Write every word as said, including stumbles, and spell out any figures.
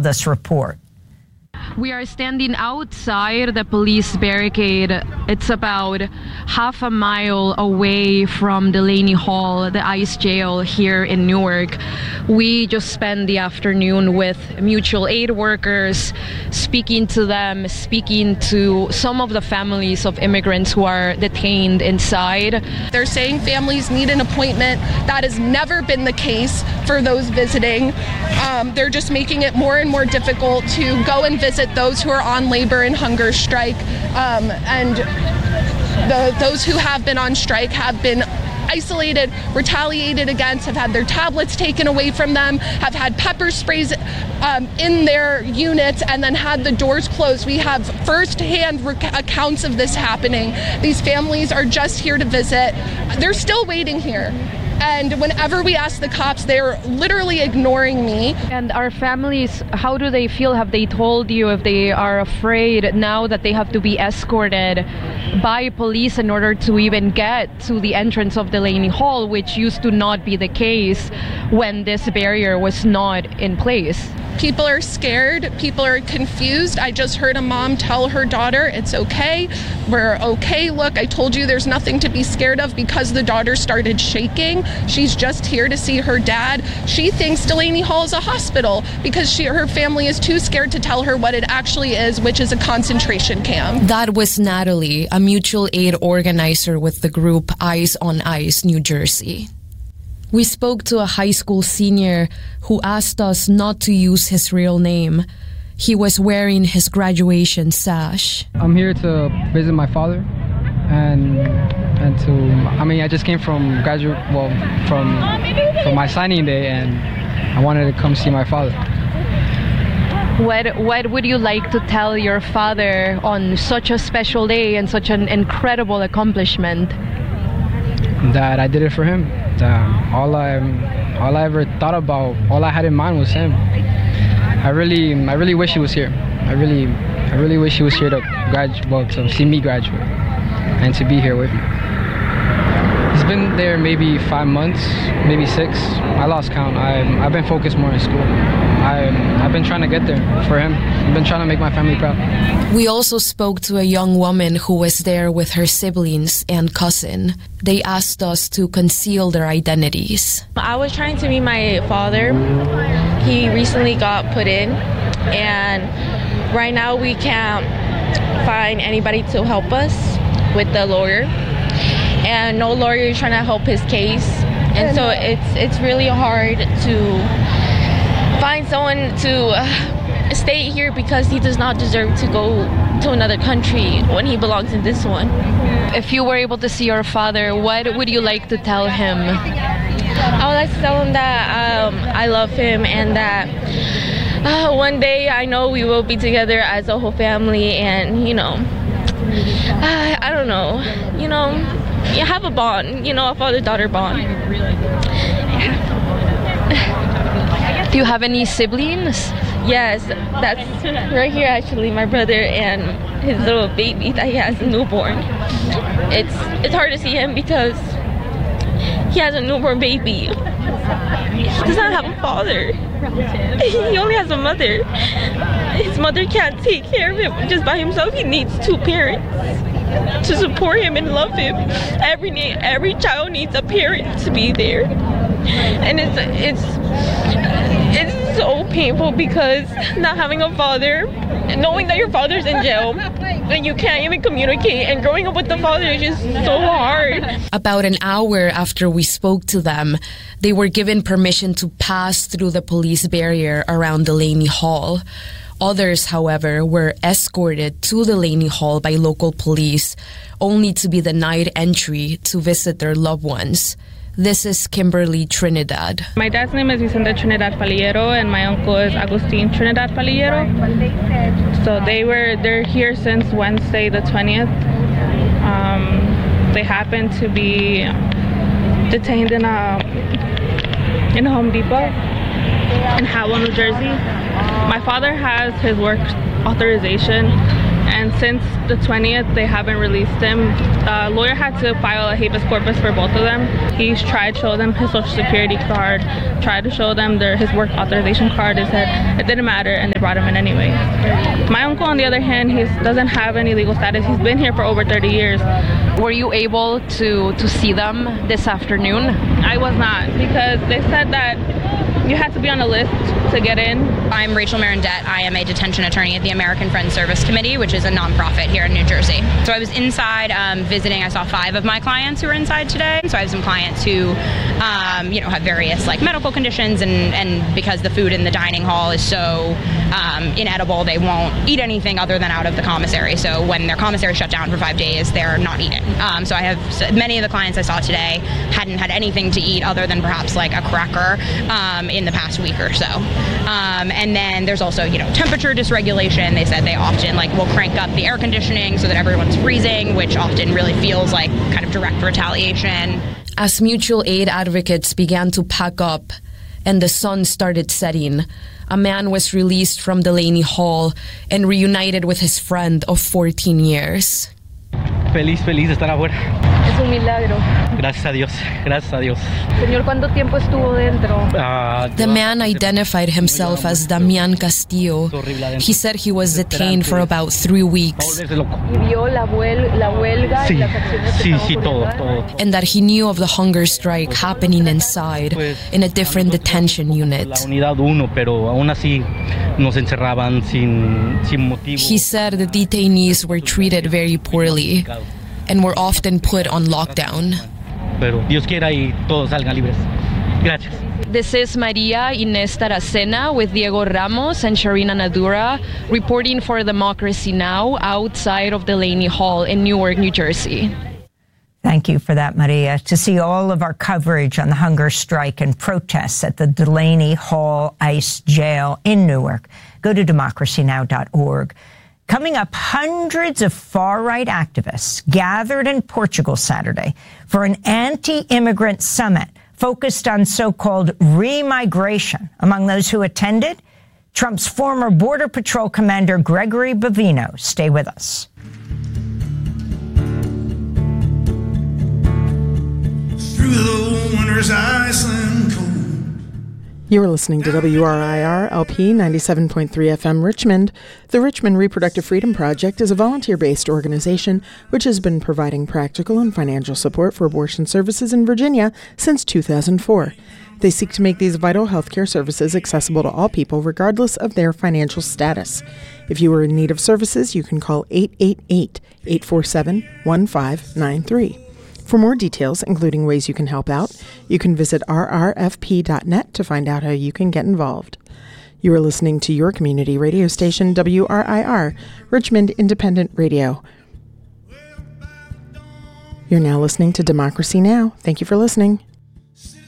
this report. We are standing outside the police barricade. It's about half a mile away from Delaney Hall, the ICE jail here in Newark. We just spent the afternoon with mutual aid workers, speaking to them, speaking to some of the families of immigrants who are detained inside. They're saying families need an appointment. That has never been the case for those visiting. Um, they're just making it more and more difficult to go and visit those who are on labor and hunger strike, um, and the, those who have been on strike have been isolated, retaliated against, have had their tablets taken away from them, have had pepper sprays um, in their units, and then had the doors closed. We have first-hand rec- accounts of this happening. These families are just here to visit. They're still waiting here. And whenever we ask the cops, they're literally ignoring me. And our families, how do they feel? Have they told you if they are afraid now that they have to be escorted by police in order to even get to the entrance of Delaney Hall, which used to not be the case when this barrier was not in place? People are scared. People are confused. I just heard a mom tell her daughter, it's okay. We're okay. Look, I told you there's nothing to be scared of, because the daughter started shaking. She's just here to see her dad. She thinks Delaney Hall is a hospital because she, her family is too scared to tell her what it actually is, which is a concentration camp. That was Natalie, a mutual aid organizer with the group Eyes on Ice, New Jersey. We spoke to a high school senior who asked us not to use his real name. He was wearing his graduation sash. I'm here to visit my father, and and to, I mean, I just came from graduate, well, from from my signing day, and I wanted to come see my father. What what would you like to tell your father on such a special day and such an incredible accomplishment? That I did it for him. That all I all I ever thought about, all I had in mind was him. I really I really wish he was here. I really I really wish he was here to grad well to see me graduate and to be here with me. He's been there maybe five months, maybe six. I lost count. I I've been focused more in school. I I've been trying to get there for him. I've been trying to make my family proud. We also spoke to a young woman who was there with her siblings and cousin. They asked us to conceal their identities. I was trying to meet my father. He recently got put in, and right now we can't find anybody to help us with the lawyer, and no lawyer is trying to help his case, and so it's it's really hard to find someone to uh, stay here, because he does not deserve to go to another country when he belongs in this one. If you were able to see your father, what would you like to tell him? I would like to tell him that um, I love him, and that uh, one day I know we will be together as a whole family, and, you know, uh, I don't know, you know, you have a bond, you know, a father-daughter bond. Do you have any siblings? Yes, that's right here actually, my brother and his little baby that he has, a newborn. It's it's hard to see him because he has a newborn baby. He does not have a father. He only has a mother. His mother can't take care of him just by himself. He needs two parents to support him and love him. Every every child needs a parent to be there. And it's it's it's so painful, because not having a father, knowing that your father's in jail and you can't even communicate, and growing up with the father is just so hard. About an hour after we spoke to them, they were given permission to pass through the police barrier around Delaney Hall. Others, however, were escorted to Delaney Hall by local police, only to be denied entry to visit their loved ones. This is Kimberly Trinidad. My dad's name is Vicente Trinidad Palillero, and my uncle is Agustin Trinidad Palillero. So they were they're here since Wednesday the twentieth. Um, they happened to be detained in a in a Home Depot in Howell, New Jersey. My father has his work authorization, And since the twentieth, they haven't released him. A lawyer had to file a habeas corpus for both of them. He's tried to show them his social security card, tried to show them their his work authorization card. They said it didn't matter, and they brought him in anyway. My uncle, on the other hand, he doesn't have any legal status. He's been here for over thirty years. Were you able to, to see them this afternoon? I was not, because they said that you had to be on a list to get in. I'm Rachel Marendette. I am a detention attorney at the American Friends Service Committee, which is a nonprofit here in New Jersey. So I was inside um, visiting. I saw five of my clients who were inside today. So I have some clients who, um, you know, have various like medical conditions, and, and because the food in the dining hall is so um, inedible, they won't eat anything other than out of the commissary. So when their commissary shut down for five days, they're not eating. Um, so I have many of the clients I saw today hadn't had anything to eat other than perhaps like a cracker um, in the past week or so. Um, and then there's also, you know, temperature dysregulation. They said they often like will crank up the air conditioning so that everyone's freezing, which often really feels like kind of direct retaliation. As mutual aid advocates began to pack up and the sun started setting, a man was released from Delaney Hall and reunited with his friend of fourteen years. Feliz, feliz de estar afuera. Es un milagro. Gracias a Dios, gracias a Dios. Señor, ¿cuánto tiempo estuvo dentro? Uh, the man identified himself as Damian Castillo. He said he was detained for about three weeks. Y vio la, huel- la huelga y las acciones que sí, sí, todo, todo. And that he knew of the hunger strike happening inside in a different detention unit. La unidad uno, pero aún así nos encerraban sin, sin motivo. He said the detainees were treated very poorly and were often put on lockdown. Pero Dios quiera y todos salgan libres. Gracias. This is Maria Inés Taracena with Diego Ramos and Sharina Nadura reporting for Democracy Now! Outside of Delaney Hall in Newark, New Jersey. Thank you for that, Maria. To see all of our coverage on the hunger strike and protests at the Delaney Hall ICE jail in Newark, go to democracy now dot org. Coming up, hundreds of far-right activists gathered in Portugal Saturday for an anti-immigrant summit focused on so-called remigration. Among those who attended, Trump's former Border Patrol commander Gregory Bovino. Stay with us. Through the winter's ice and cold. You're listening to W R I R L P ninety-seven point three F M Richmond. The Richmond Reproductive Freedom Project is a volunteer-based organization which has been providing practical and financial support for abortion services in Virginia since two thousand four. They seek to make these vital healthcare services accessible to all people regardless of their financial status. If you are in need of services, you can call eight eight eight, eight four seven, one five nine three. For more details, including ways you can help out, you can visit r r f p dot net to find out how you can get involved. You are listening to your community radio station, W R I R, Richmond Independent Radio. You're now listening to Democracy Now! Thank you for listening.